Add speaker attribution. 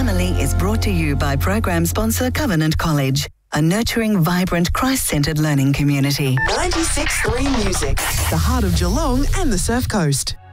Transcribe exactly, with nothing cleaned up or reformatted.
Speaker 1: Family is brought to you by program sponsor Covenant College, a nurturing, vibrant, Christ-centred learning community.
Speaker 2: ninety-six point three Music, the heart of Geelong and the Surf Coast.